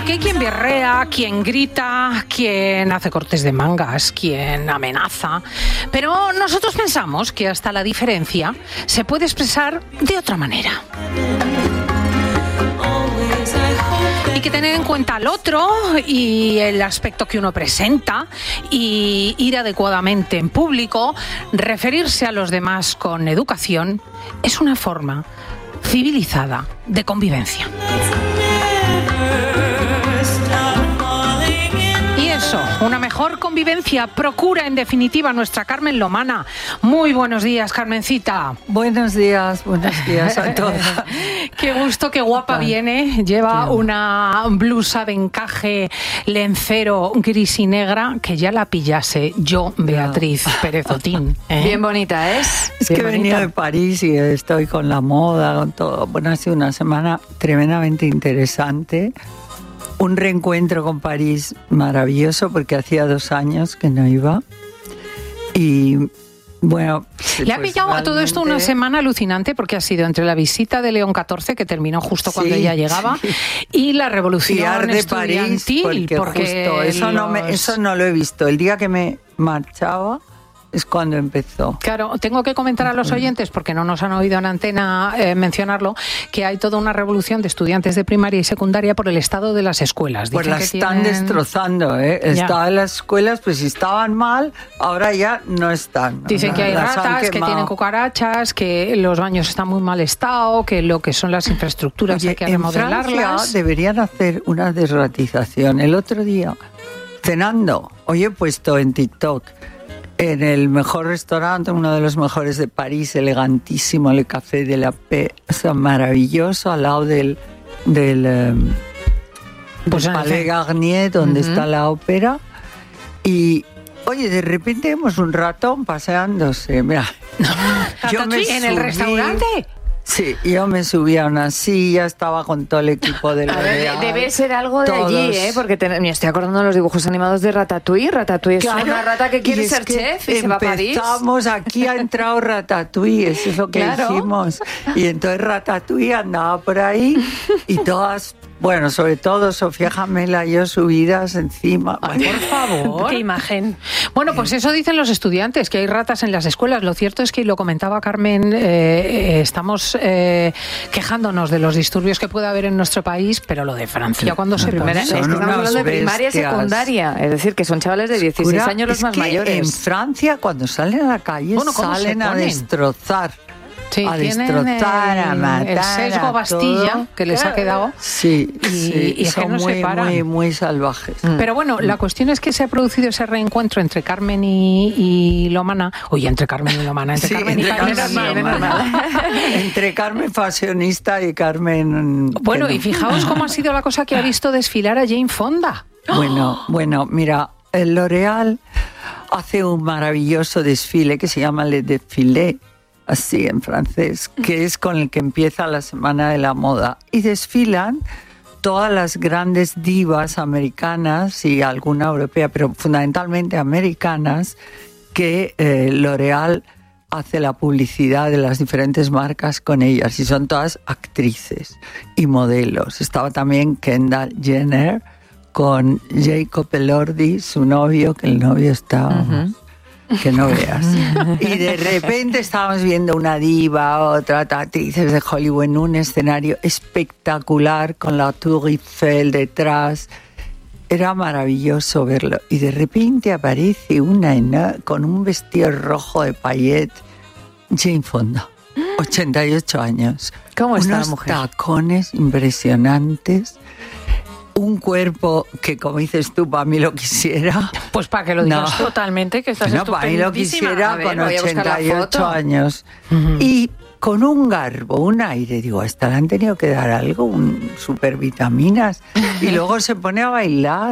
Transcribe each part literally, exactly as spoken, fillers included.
Porque hay quien berrea, quien grita, quien hace cortes de mangas, quien amenaza. Pero nosotros pensamos que hasta la diferencia se puede expresar de otra manera. Hay que tener en cuenta al otro y el aspecto que uno presenta y ir adecuadamente en público, referirse a los demás con educación, es una forma civilizada de convivencia. Y eso, una mejor convivencia procura en definitiva nuestra Carmen Lomana. Muy buenos días, Carmencita. Buenos días, buenos días a todos. Qué gusto, qué guapa viene. Lleva sí. una blusa de encaje lencero gris y negra que ya la pillase yo, Beatriz no. Pérez Otín. ¿Eh? Bien bonita es. Es Bien que he bonita. venido de París y estoy con la moda, con todo. Bueno, ha sido una semana tremendamente interesante. Un reencuentro con París maravilloso porque hacía dos años que no iba. Y bueno, le pues ha pillado realmente... a todo esto una semana alucinante porque ha sido entre la visita de León catorce, que terminó justo cuando sí, ella llegaba, sí. y la revolución de estudiantil. París, porque, porque justo, eso, los... no me, eso no lo he visto. El día que me marchaba es cuando empezó. Claro, tengo que comentar a los oyentes, porque no nos han oído en antena eh, mencionarlo, que hay toda una revolución de estudiantes de primaria y secundaria por el estado de las escuelas. Pues Dicen las que están tienen... destrozando, ¿eh? Estaban las escuelas, pues si estaban mal, ahora ya no están. Dicen que hay las ratas, que tienen cucarachas, que los baños están muy mal estado, que lo que son las infraestructuras Oye, hay que remodelarlas. En Francia deberían hacer una desratización. El otro día, cenando, hoy he puesto en TikTok, en el mejor restaurante, uno de los mejores de París, elegantísimo, el Café de la Paix, o sea, maravilloso, al lado del, del, um, pues del Palais Garnier, donde uh-huh. está la ópera. Y, oye, de repente vemos un ratón paseándose, mira. yo me subí, ¿en el restaurante? Sí, yo me subí a una silla, estaba con todo el equipo de la L'Oréal. Debe ser algo de todos. Allí, ¿eh? Porque te, me estoy acordando de los dibujos animados de Ratatouille. Ratatouille es claro, una rata que quiere ser chef y se va a París. Empezamos, aquí ha entrado Ratatouille, eso es lo que claro. dijimos. Y entonces Ratatouille andaba por ahí y todas... Bueno, sobre todo Sofía Jamela y yo subidas encima. Ay, por favor. Qué imagen. Bueno, pues eso dicen los estudiantes, que hay ratas en las escuelas. Lo cierto es que, y lo comentaba Carmen, eh, estamos eh, quejándonos de los disturbios que puede haber en nuestro país, pero lo de Francia, cuando se primera, pone... Estamos hablando de primaria y secundaria, es decir, que son chavales de dieciséis años los es más que mayores. En Francia, cuando salen a la calle, bueno, salen a destrozar. Sí, a destrozar, el, a matar, el sesgo Bastilla todo. Que les ha quedado. Sí, y, sí, y es son que no muy, se paran. muy, muy salvajes. Mm. Pero bueno, mm. la cuestión es que se ha producido ese reencuentro entre Carmen y, y Lomana. Oye, entre Carmen y Lomana, entre sí, Carmen entre y Carmen. Carmen, Carmen entre Carmen fashionista y Carmen. Bueno, no. Y fijaos cómo ha sido la cosa que ha visto desfilar a Jane Fonda. Bueno, bueno, mira, el L'Oréal hace un maravilloso desfile que se llama Le Défilé, así en francés, que es con el que empieza la Semana de la Moda. Y desfilan todas las grandes divas americanas y alguna europea, pero fundamentalmente americanas, que eh, L'Oréal hace la publicidad de las diferentes marcas con ellas. Y son todas actrices y modelos. Estaba también Kendall Jenner con Jacob Elordi, su novio, que el novio está... Uh-huh. Que no veas. Y de repente estábamos viendo una diva, otra actrices de Hollywood en un escenario espectacular con la Tour Eiffel detrás. Era maravilloso verlo. Y de repente aparece una ena- con un vestido rojo de paillet, Jane Fonda, ochenta y ocho años. ¿Cómo está Unos la mujer? Tacones impresionantes. Un cuerpo que, como dices tú, para mí lo quisiera. Pues para que lo digas no. totalmente, que estás no, para mí lo quisiera ver, con voy a buscar la ochenta y ocho foto. años. Uh-huh. Y con un garbo, un aire. Digo, hasta le han tenido que dar algo, un supervitaminas. Y luego se pone a bailar.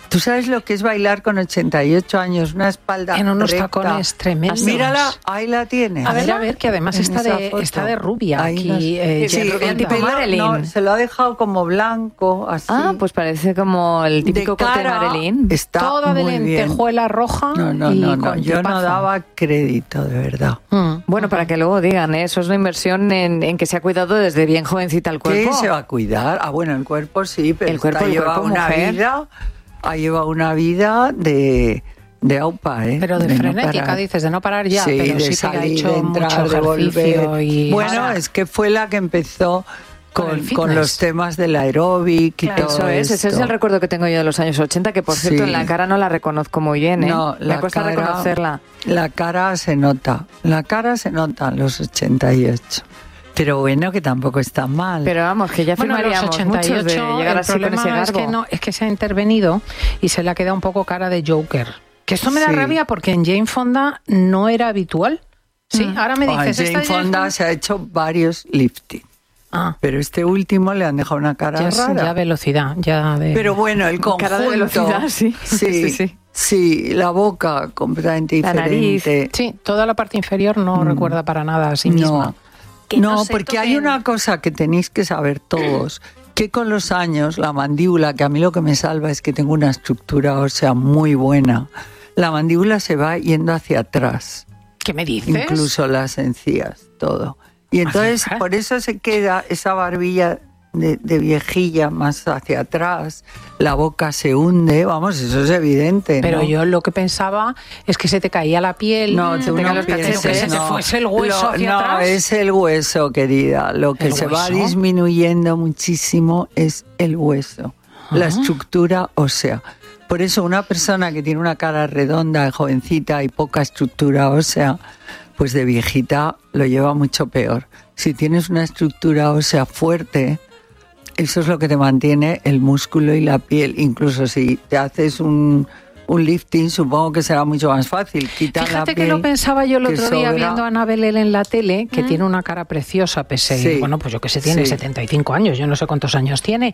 ¿Tú sabes lo que es bailar con ochenta y ocho años? Una espalda en unos recta. tacones tremendos. Mírala, ahí la tienes. A ver, a ver, que además está de, está de rubia. Ahí aquí, nos... eh, sí, rubia el tipo Marilyn. No, se lo ha dejado como blanco, así. Ah, pues parece como el típico corte de Marilyn. Está toda de muy lentejuela bien. roja. No, no, y no, no. con Yo no tipazo. daba crédito, de verdad. Mm. Bueno, para que luego digan, ¿eh? Eso es una inversión en, en que se ha cuidado desde bien jovencita el cuerpo. ¿Qué se va a cuidar? Ah, bueno, el cuerpo sí, pero El cuerpo, esta el lleva cuerpo, una mujer. vida, ha llevado una vida de, de aupa, ¿eh? Pero de, de frenética, no parar. dices, de no parar ya, sí, pero de sí que salir, ha hecho de entrar, mucho de ejercicio volver. y... Bueno, Ahora, es que fue la que empezó Con con, el con fitness. los temas del aeróbic y Claro. todo Eso es, ese es esto. el recuerdo que tengo yo de los años ochenta, que por cierto Sí. en la cara no la reconozco muy bien, ¿eh? No, Me la cuesta cara- reconocerla. La cara se nota, la cara se nota en los ochenta y ocho. Pero bueno, que tampoco está mal. Pero vamos, que ya Bueno, en los firmaríamos ochenta y muchos de ocho llegar el así con problema ese es garbo. que, no, es que se ha intervenido y se le ha quedado un poco cara de Joker. Que esto me da Sí. rabia porque en Jane Fonda no era habitual. Sí, Mm. ahora me Ah, dices... Jane ¿esta Fonda se ha hecho varios lifting. Ah, Pero este último le han dejado una cara ya, es- rara. ya velocidad, ya de... Pero bueno, el conjunto... Cara de velocidad, sí. Sí, Sí, sí. sí, la boca completamente La nariz. diferente. Sí, toda la parte inferior no recuerda para nada a sí misma. No, Que no, no se porque hay toquen. una cosa que tenéis que saber todos, que con los años la mandíbula, que a mí lo que me salva es que tengo una estructura ósea muy buena, la mandíbula se va yendo hacia atrás, ¿Qué me dices? incluso las encías, todo. Y entonces Ajá. por eso se queda esa barbilla de, de viejilla más hacia atrás, la boca se hunde, vamos, eso es evidente. Pero ¿no? yo lo que pensaba es que se te caía la piel, No, se tú te no caían los pienses, cachetes, que se te no. fuese el hueso Lo- hacia no, atrás. es el hueso, querida. Lo que ¿El se va hueso? disminuyendo muchísimo es el hueso, la Ah. estructura ósea. Por eso una persona que tiene una cara redonda, jovencita y poca estructura ósea, pues de viejita lo lleva mucho peor. Si tienes una estructura ósea fuerte, eso es lo que te mantiene el músculo y la piel. Incluso si te haces un, un lifting, supongo que será mucho más fácil. Quitar la Fíjate piel que lo pensaba yo el que otro día sobra. viendo a Ana Belén en la tele, que tiene una cara preciosa, pese, Sí. bueno, pues yo que sé, tiene Sí. setenta y cinco años, yo no sé cuántos años tiene,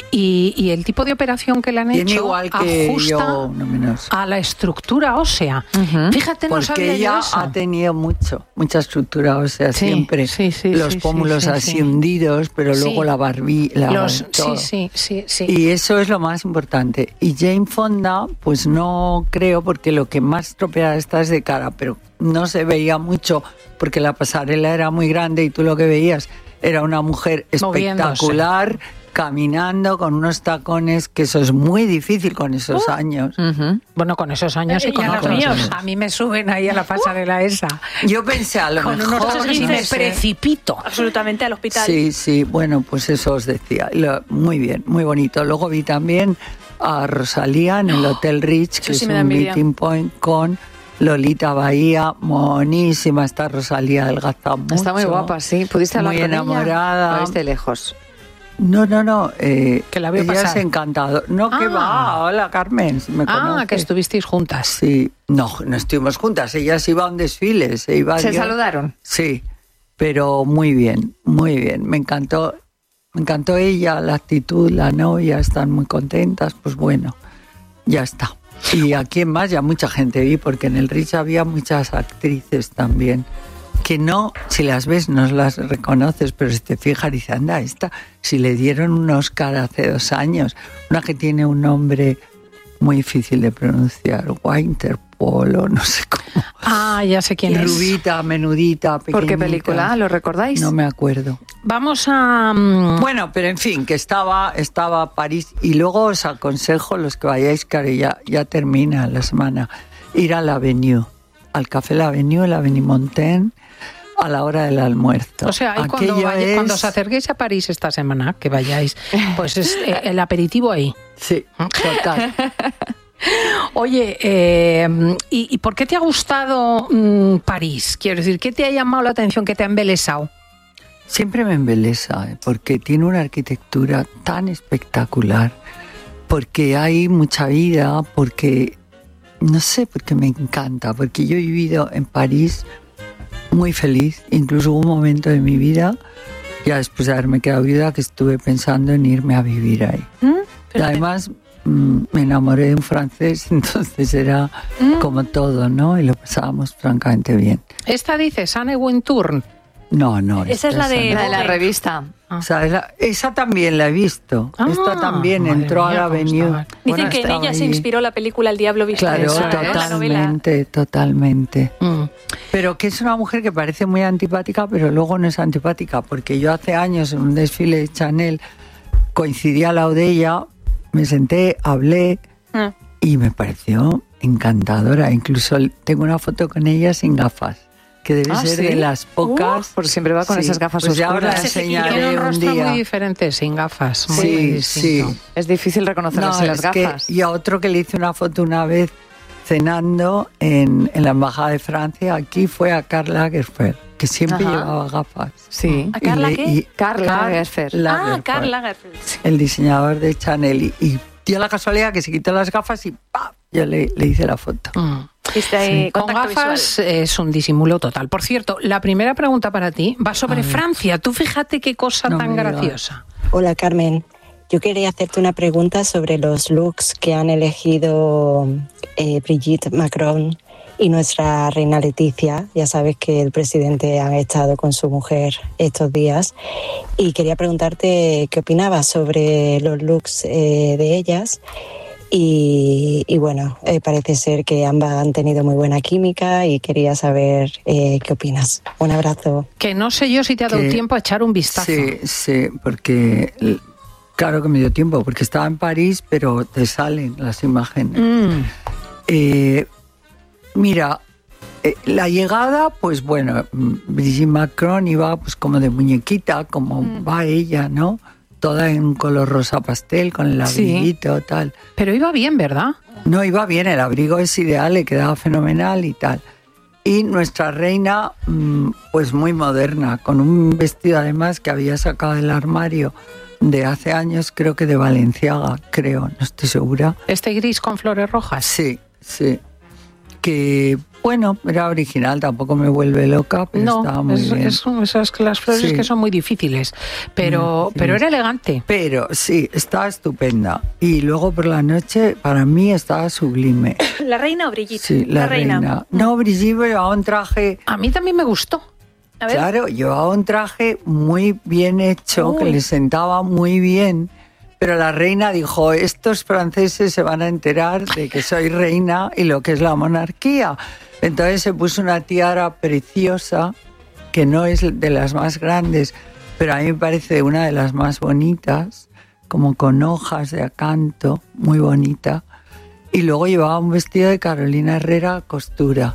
y, y el tipo de operación que le han Tiene hecho igual que ajusta yo, no menos. a la estructura ósea. Ujú. Fíjate, no sabía Porque yo ella eso. ha tenido mucho, mucha estructura ósea Sí, siempre. sí, sí, los sí, pómulos sí, sí, así sí. hundidos, pero Sí. luego la barbilla, Los, todo. sí, sí, sí, sí. Y eso es lo más importante. Y Jane Fonda, pues no creo, porque lo que más estropeada está es de cara, pero no se veía mucho porque la pasarela era muy grande y tú lo que veías era una mujer Moviéndose. espectacular, caminando con unos tacones, que eso es muy difícil con esos Uh. años. Ujú. Bueno, con esos años y Eh, con y a los otros. míos. A mí me suben ahí a la pasarela esa. Yo pensé a lo Con mejor... unos tacones y me dices, eh, precipito. Absolutamente al hospital. Sí, sí, bueno, pues eso os decía. Lo- muy bien, muy bonito. Luego vi también a Rosalía en el Hotel Rich, que sí es me da un envidia. meeting point con Lolita Bahía. Monísima está Rosalía, adelgaza mucho. Está muy guapa, sí. ¿Pudiste hablar Muy con enamorada. ella? ¿O viste lejos? No, no, no. Eh, Que la veo ella pasar. es encantador. No, que Ah. va. Hola, Carmen. ¿Me Ah, conoces? que estuvisteis juntas. Sí. No, no estuvimos juntas. Ella se iba a un desfile. Se, iba ¿Se yo- saludaron? Sí, pero muy bien, muy bien. Me encantó, me encantó ella, la actitud, la novia, están muy contentas. Pues bueno, ya está. Y a quién más, ya mucha gente vi, porque en el Rich había muchas actrices también, que no, si las ves no las reconoces, pero si te fijas, dices, anda, esta, si le dieron un Oscar hace dos años, una que tiene un nombre muy difícil de pronunciar, Winterpol o no sé cómo. Ah, ya sé quién es. Rubita, menudita, pequeñita. ¿Por qué película? ¿Lo recordáis? No me acuerdo. Vamos a... mm, Bueno, pero en fin, que estaba, estaba París. Y luego os aconsejo, los que vayáis, que ya, ya termina la semana, ir a la Avenue, al Café La Avenue, la Avenue Montaigne, a la hora del almuerzo. O sea, ahí cuando, Aquello vaya- es- cuando os acerquéis a París esta semana, que vayáis, pues es eh, el aperitivo ahí. Sí, total. Oye, eh, ¿y, y por qué te ha gustado mm, París? Quiero decir, ¿qué te ha llamado la atención, qué te ha embelesado? Siempre me embelesa, ¿eh? Porque tiene una arquitectura tan espectacular, porque hay mucha vida, porque, no sé, porque me encanta, porque yo he vivido en París muy feliz, incluso hubo un momento de mi vida, ya después de haberme quedado viuda, que estuve pensando en irme a vivir ahí. ¿Mm? Y además mmm, me enamoré de un francés, entonces era mm. como todo, ¿no? Y lo pasábamos francamente bien. ¿Esta dice Anne Wintour? No, no. Esa es la de, la de la revista. Ah. O sea, esa, esa también la he visto. Ah, esta también entró mía, a la Avenue. Dicen bueno, que en ella ahí. se inspiró la película El Diablo Visto. Claro, Sol, totalmente, ¿eh? totalmente. Mm. Pero que es una mujer que parece muy antipática, pero luego no es antipática, porque yo hace años en un desfile de Chanel coincidí al lado de ella, me senté, hablé mm. y me pareció encantadora. Incluso tengo una foto con ella sin gafas. Que debe ah, ser ¿sí? de las pocas. Uh, porque siempre va con sí. esas gafas pues oscuras. Ahora enseñaré tiene un un rostro día. muy diferente, sin gafas. Muy sí, sí. Es difícil reconocerlas no, en las gafas. Que, y a otro que le hice una foto una vez cenando en, en la Embajada de Francia, aquí fue a Karl Lagerfeld, que siempre Ajá. llevaba gafas. Sí. ¿A Karl qué? Karl Lagerfeld. Ah, Karl Lagerfeld. El diseñador de Chanel. Y, y dio la casualidad que se quitó las gafas y ¡pam! Yo le, le hice la foto. Mm. Sí. Con gafas visual. Es un disimulo total. Por cierto, la primera pregunta para ti va sobre Francia. Tú fíjate qué cosa no tan graciosa. Hola, Carmen. Yo quería hacerte una pregunta sobre los looks que han elegido eh, Brigitte Macron y nuestra reina Leticia. Ya sabes que el presidente ha estado con su mujer estos días. Y quería preguntarte qué opinabas sobre los looks eh, de ellas. Y, y bueno, eh, parece ser que ambas han tenido muy buena química y quería saber eh, qué opinas. Un abrazo. Que no sé yo si te ha dado que, tiempo a echar un vistazo. Sí, sí, porque claro que me dio tiempo, porque estaba en París, pero te salen las imágenes. Mm. Eh, mira, eh, la llegada, pues bueno, Brigitte Macron iba pues como de muñequita, como mm. va ella, ¿no? Toda en un color rosa pastel, con el abriguito, sí. tal. Pero iba bien, ¿verdad? No, iba bien, el abrigo es ideal, le quedaba fenomenal y tal. Y nuestra reina, pues muy moderna, con un vestido además que había sacado del armario de hace años, creo que de Balenciaga, creo, no estoy segura. ¿Este gris con flores rojas? Sí, sí. Que, bueno, era original, tampoco me vuelve loca, pero no, estaba muy es, bien. Es, esas las flores sí. que son muy difíciles, pero, sí. pero era elegante. Pero sí, estaba estupenda. Y luego por la noche, para mí estaba sublime. ¿La reina o Brigitte? Sí, la, la reina. reina. No, Brigitte llevaba un traje... A mí también me gustó. A ver. Claro, llevaba un traje muy bien hecho, Uy. que le sentaba muy bien. Pero la reina dijo, estos franceses se van a enterar de que soy reina y lo que es la monarquía. Entonces se puso una tiara preciosa, que no es de las más grandes, pero a mí me parece una de las más bonitas, como con hojas de acanto, muy bonita. Y luego llevaba un vestido de Carolina Herrera costura,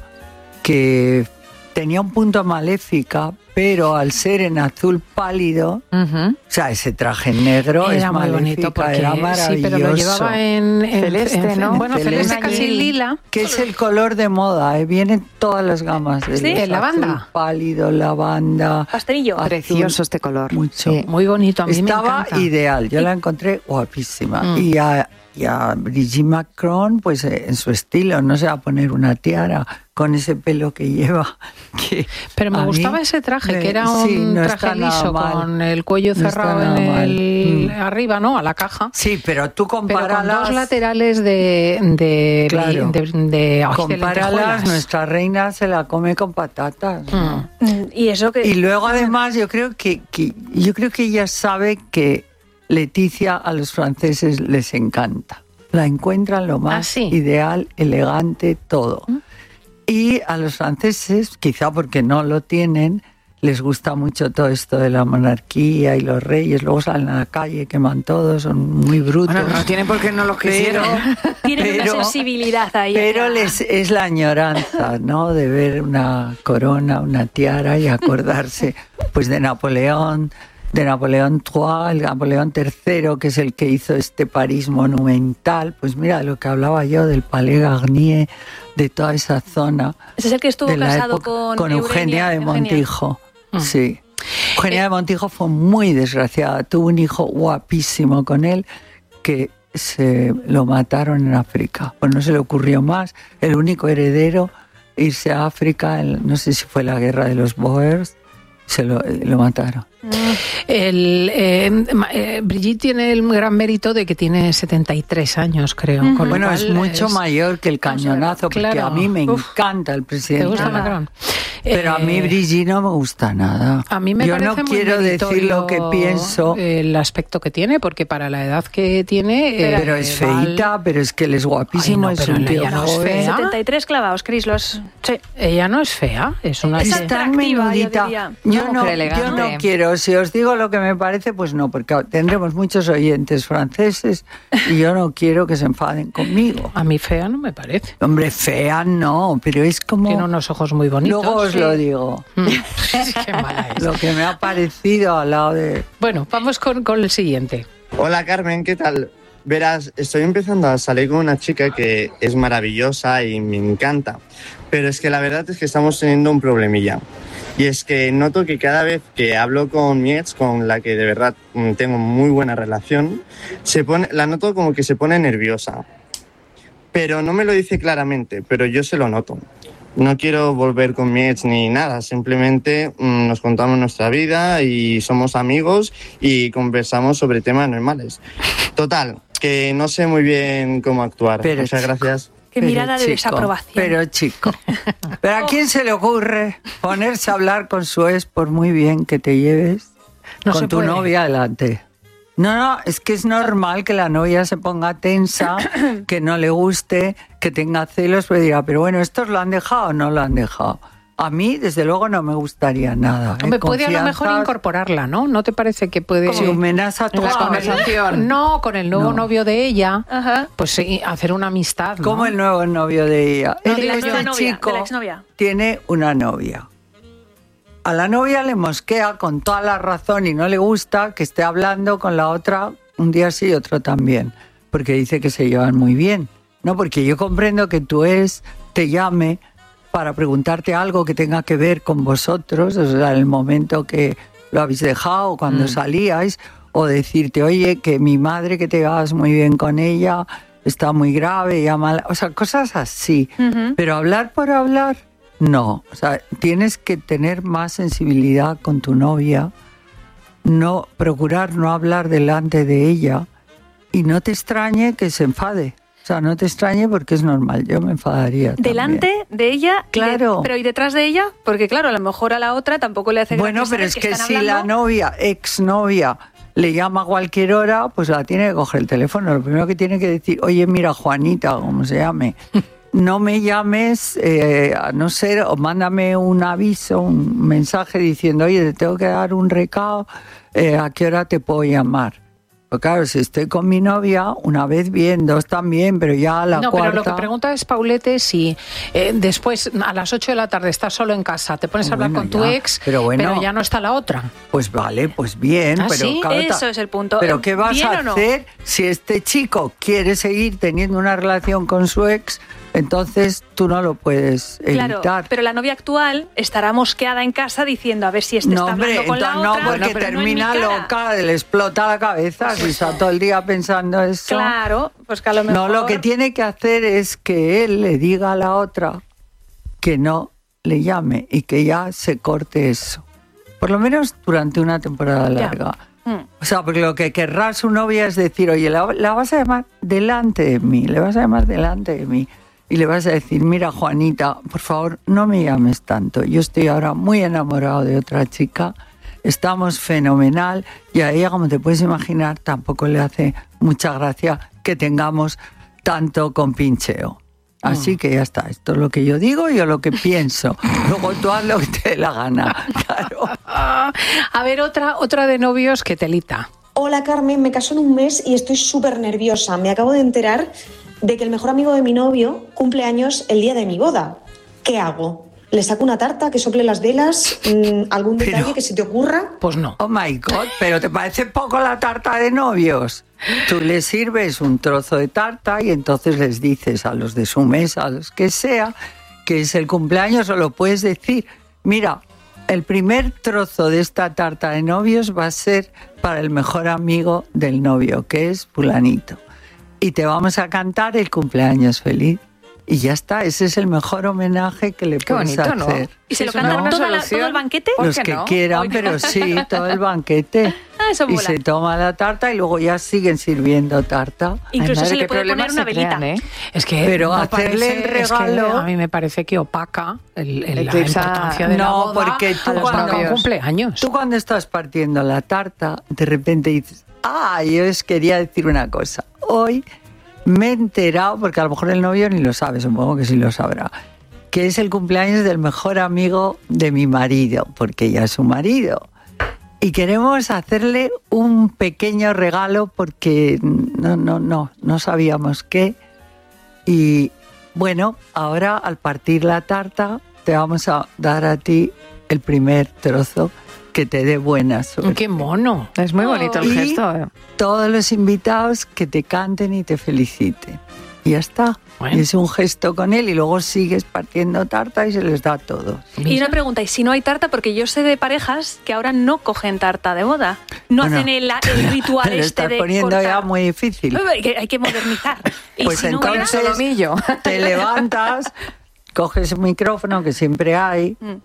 que tenía un punto maléfica, pero al ser en azul pálido, uh-huh. o sea, ese traje negro era es muy bonito porque, era maravilloso. Sí, pero lo llevaba en, en celeste, en, ¿no? Bueno, celeste, celeste casi lila. Que es el color de moda, ¿eh? Vienen todas las gamas. De ¿Sí? ¿El lavanda? Azul pálido, lavanda. Pastelillo. Azul, precioso este color. Mucho. Sí, muy bonito, a mí Estaba me encanta. ideal, yo la encontré guapísima. Mm. Y a, y a Brigitte Macron, pues en su estilo, no se va a poner una tiara con ese pelo que lleva. Que pero me gustaba ese traje, me, que era un sí, no traje liso con el cuello no cerrado en el mm. arriba, ¿no? A la caja. Sí, pero tú comparalas... Pero con dos laterales de de, claro. de, de, de comparalas, nuestra reina se la come con patatas. Mm. Y eso que... Y luego además yo creo que, que yo creo que ella sabe que Leticia a los franceses les encanta. La encuentran lo más ¿Ah, sí? ideal, elegante, todo. ¿Mm? Y a los franceses, quizá porque no lo tienen, les gusta mucho todo esto de la monarquía y los reyes. Luego salen a la calle, queman todos, son muy brutos. Bueno, no tienen por qué no los quisieron. Tienen pero, una sensibilidad ahí. Pero les, es la añoranza, ¿no? De ver una corona, una tiara y acordarse pues de Napoleón, de Napoleón tercero, el Napoleón tercero, que es el que hizo este París monumental. Pues mira, lo que hablaba yo del Palais Garnier, de toda esa zona. Ese es el que estuvo casado época, con, con Eugenia, Eugenia de Montijo. Mm. Sí. Eugenia eh. de Montijo fue muy desgraciada. Tuvo un hijo guapísimo con él que se lo mataron en África. Pues no se le ocurrió más. El único heredero, irse a África, no sé si fue la guerra de los Boers, se lo, lo mataron. Mm. El, eh, eh, Brigitte tiene el gran mérito de que tiene setenta y tres años, creo. Uh-huh. Con bueno, lo cual es mucho es... mayor que el cañonazo, porque claro. a mí me Uf. encanta el presidente. ¿Te gusta Macron? Pero eh, a mí Brigitte no me gusta nada. A mí me Yo parece no quiero decir lo que pienso. El aspecto que tiene, porque para la edad que tiene... Pero, eh, pero es feita, val... pero es que él es guapísimo. Ay, no, es un tío no es fea. setenta y tres clavados, Cris, los... Sí. Ella no es fea, es una... Es atractiva, yo diría. Yo no, yo no quiero, si os digo lo que me parece, pues no, porque tendremos muchos oyentes franceses y yo no quiero que se enfaden conmigo. A mí fea no me parece. Hombre, fea no, pero es como... Tiene unos ojos muy bonitos. Luego os sí. lo digo. Qué mala es. Lo que me ha parecido al lado de... Bueno, vamos con, con el siguiente. Hola Carmen, ¿qué tal? Verás, estoy empezando a salir con una chica que es maravillosa y me encanta, pero es que la verdad es que estamos teniendo un problemilla. Y es que noto que cada vez que hablo con mi ex, con la que de verdad tengo muy buena relación, se pone, la noto como que se pone nerviosa. Pero no me lo dice claramente, pero yo se lo noto. No quiero volver con mi ex ni nada, simplemente mmm, nos contamos nuestra vida y somos amigos y conversamos sobre temas normales. Total, que no sé muy bien cómo actuar. Pero Muchas chico, gracias. Qué mirada de desaprobación. Pero chico, ¿pero a quién se le ocurre ponerse a hablar con su ex por muy bien que te lleves no con tu puede. novia delante? No, no, es que es normal que la novia se ponga tensa, que no le guste, que tenga celos, pero dirá, pero bueno, ¿estos lo han dejado o no lo han dejado? A mí, desde luego, no me gustaría nada. Hombre, ¿eh? Puede a lo mejor incorporarla, ¿no? ¿No te parece que puede...? Si un amenaza a tu conversación. No, con el nuevo no. novio de ella, Ajá. pues sí, hacer una amistad, ¿no? ¿Cómo el nuevo novio de ella? No, de la este novia, chico de la exnovia. Tiene una novia. A la novia le mosquea con toda la razón y no le gusta que esté hablando con la otra un día sí y otro también, porque dice que se llevan muy bien. No, porque yo comprendo que tu ex te llame para preguntarte algo que tenga que ver con vosotros, o sea, en el momento que lo habéis dejado, cuando mm. salíais, o decirte, oye, que mi madre, que te llevabas muy bien con ella, está muy grave, llama, o sea, cosas así. Uh-huh. Pero hablar por hablar, no. O sea, tienes que tener más sensibilidad con tu novia, no procurar no hablar delante de ella y no te extrañe que se enfade. O sea, no te extrañe porque es normal, yo me enfadaría ¿Delante también. de ella? Claro. Y de, ¿Pero y detrás de ella? Porque claro, a lo mejor a la otra tampoco le hace Bueno, pero es que, que si la novia, exnovia, le llama a cualquier hora, pues la tiene que coger el teléfono. Lo primero que tiene que decir, oye, mira, Juanita, como se llame, no me llames, eh, a no ser, o mándame un aviso, un mensaje diciendo, oye, te tengo que dar un recado, eh, ¿a qué hora te puedo llamar? Pues claro, si estoy con mi novia, una vez bien, dos también, pero ya a la no, cuarta... No, pero lo que pregunta es, Paulete, si eh, después, a las ocho de la tarde, estás solo en casa, te pones a hablar bueno, con ya, tu ex, pero, bueno, pero ya no está la otra. Pues vale, pues bien. ¿Ah, pero sí? claro, eso es el punto. Pero ¿qué vas a no? hacer si este chico quiere seguir teniendo una relación con su ex? Entonces tú no lo puedes evitar. Claro, pero la novia actual estará mosqueada en casa diciendo a ver si este no, está hablando hombre, con la no, otra. No, porque no, termina no loca, le explota la cabeza si está todo el día pensando eso. Claro, pues que a lo mejor... No, lo que tiene que hacer es que él le diga a la otra que no le llame y que ya se corte eso. Por lo menos durante una temporada larga. Mm. O sea, porque lo que querrá su novia es decir, oye, la, la vas a llamar delante de mí, le vas a llamar delante de mí. Y le vas a decir, mira, Juanita, por favor, no me llames tanto. Yo estoy ahora muy enamorado de otra chica, estamos fenomenal, y a ella, como te puedes imaginar, tampoco le hace mucha gracia que tengamos tanto compincheo. Así mm. que ya está, esto es lo que yo digo y yo lo que pienso. Luego tú haz lo que te dé la gana, claro. A ver, otra, otra de novios que telita. Hola, Carmen, me caso en un mes y estoy súper nerviosa. Me acabo de enterar de que el mejor amigo de mi novio cumple años el día de mi boda. ¿Qué hago? ¿Le saco una tarta, que sople las velas? ¿Algún detalle pero, que se te ocurra? Pues no. Oh my God, pero ¿te parece poco la tarta de novios? Tú les sirves un trozo de tarta y entonces les dices a los de su mesa, a los que sea, que es el cumpleaños, o lo puedes decir, mira, el primer trozo de esta tarta de novios va a ser para el mejor amigo del novio, que es fulanito. Y te vamos a cantar el cumpleaños feliz. Y ya está, ese es el mejor homenaje que le Qué puedes bonito, hacer. ¿no? ¿Y se lo Es una cantan buena toda la- solución. todo el banquete? ¿Por Los qué que no? quieran, Oye. pero sí, todo el banquete. Ah, eso Y mola. se toma la tarta y luego ya siguen sirviendo tarta. Incluso Ay, madre, se le qué puede poner problemas una se velita. crean, ¿eh? Es que Pero no hacerle el parece- es que regalo- a mí me parece que opaca el, el- la Eclipsa- importancia de la No, boda porque tú a los cuando- novios. cumpleaños. Tú cuando estás partiendo la tarta, de repente dices, ah, yo os quería decir una cosa. Hoy me he enterado, porque a lo mejor el novio ni lo sabe, supongo que sí lo sabrá, que es el cumpleaños del mejor amigo de mi marido, porque ya es su marido. Y queremos hacerle un pequeño regalo porque no, no, no, no sabíamos qué. Y bueno, ahora al partir la tarta te vamos a dar a ti el primer trozo que te dé buena suerte. ¡Qué mono! Es muy bonito el Y gesto. ¿eh? todos los invitados que te canten y te feliciten. Y ya está. Bueno. Y es un gesto con él y luego sigues partiendo tarta y se les da a todos. Y una pregunta, ¿y si no hay tarta? Porque yo sé de parejas que ahora no cogen tarta de boda. No Bueno, hacen el, el ritual me lo este estás de poniendo cortar. ya muy difícil. Hay que, hay que modernizar. Y Pues si no hubiera- entonces solomillo. te levantas, coges un micrófono que siempre hay Mm.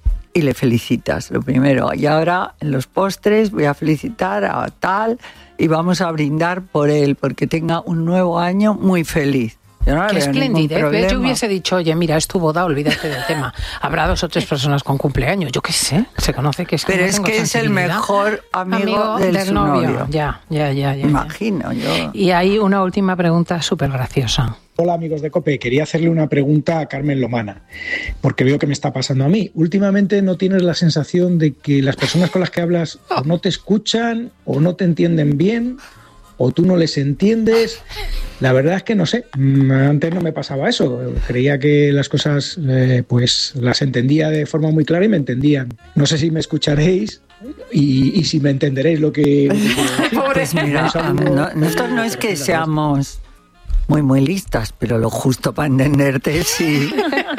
y le felicitas, lo primero. Y ahora en los postres voy a felicitar a tal y vamos a brindar por él, porque tenga un nuevo año muy feliz. Yo no le Qué veo ningún esplendidez. ¿Ves? problema. Yo hubiese dicho, oye, mira, es tu boda, olvídate del tema. Habrá dos o tres personas con cumpleaños. Yo qué sé, se conoce que es que Pero no es tengo que es el sensibilidad. mejor amigo, del, su novio. Ya, ya, ya, ya, ya. Imagino yo. Y hay una última pregunta súper graciosa. Hola amigos de COPE, quería hacerle una pregunta a Carmen Lomana, porque veo que me está pasando a mí. Últimamente no tienes la sensación de que las personas con las que hablas o no te escuchan o no te entienden bien o tú no les entiendes. La verdad es que no sé, antes no me pasaba eso. Creía que las cosas eh, pues las entendía de forma muy clara y me entendían. No sé si me escucharéis y, y si me entenderéis lo que... lo que quiero decir. Pues mira, Un saludo. no- nosotros no es que seamos muy, muy listas, pero lo justo para entenderte, sí.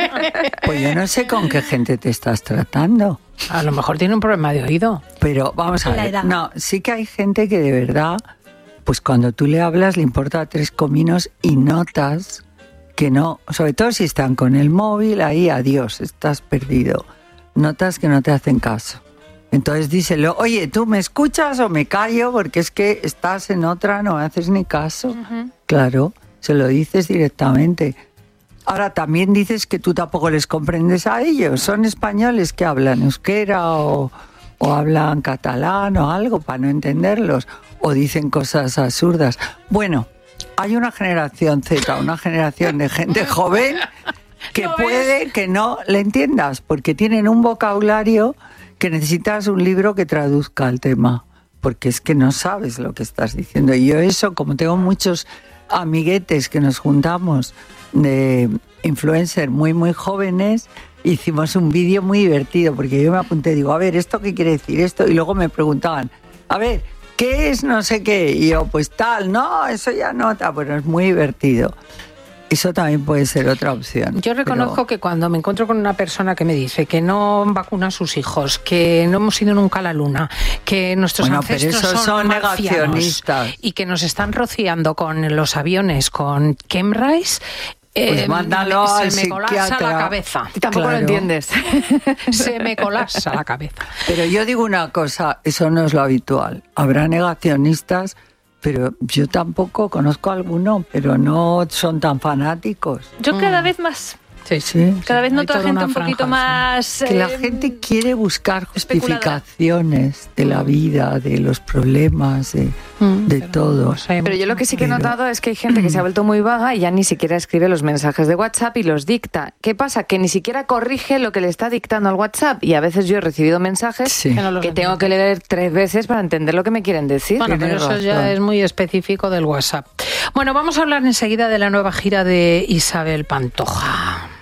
Pues yo no sé con qué gente te estás tratando. A lo mejor tiene un problema de oído. Pero vamos a La ver, edad. no, sí que hay gente que de verdad, pues cuando tú le hablas le importa tres cominos y notas que no, sobre todo si están con el móvil, ahí adiós, estás perdido. Notas que no te hacen caso. Entonces díselo, oye, ¿tú me escuchas o me callo? Porque es que estás en otra, no me haces ni caso. Claro, se lo dices directamente. Ahora también dices que tú tampoco les comprendes a ellos. Son españoles que hablan euskera o, o hablan catalán o algo para no entenderlos. O dicen cosas absurdas. Bueno, hay una generación Z, una generación de gente joven que puede que no le entiendas porque tienen un vocabulario que necesitas un libro que traduzca el tema. Porque es que no sabes lo que estás diciendo. Y yo eso, como tengo muchos amiguetes que nos juntamos de influencers muy, muy jóvenes, hicimos un vídeo muy divertido, porque yo me apunté, digo, a ver, ¿esto qué quiere decir esto? Y luego me preguntaban, a ver, ¿qué es no sé qué? Y yo, pues tal, no, eso ya nota, bueno, es muy divertido. Eso también puede ser otra opción. Yo reconozco pero- que cuando me encuentro con una persona que me dice que no vacuna a sus hijos, que no hemos ido nunca a la luna, que nuestros Bueno, pero ancestros esos son, son marcianos negacionistas. y que nos están rociando con los aviones con chemtrails, Pues eh, mándalo se al me colapsa la psiquiatra. cabeza. Y tampoco Claro. lo entiendes. Se me colapsa la cabeza. Pero yo digo una cosa, eso no es lo habitual. Habrá negacionistas, pero yo tampoco conozco a alguno, pero no son tan fanáticos. Yo cada vez más. Sí, Sí. Cada vez Hay noto a toda gente una un poquito franja, más... Que la eh, gente quiere buscar especuladora. justificaciones de la vida, de los problemas, de, Mm, de pero todo. no sé Pero yo lo que sí que he Pero- notado es que hay gente que se ha vuelto muy vaga y ya ni siquiera escribe los mensajes de WhatsApp y los dicta. ¿Qué pasa? Que ni siquiera corrige lo que le está dictando al WhatsApp. Y a veces yo he recibido mensajes Sí. Que no los que tengo entiende. que leer tres veces para entender lo que me quieren decir. Bueno, pero Tienes eso ya razón. es muy específico del WhatsApp. Bueno, vamos a hablar enseguida de la nueva gira de Isabel Pantoja.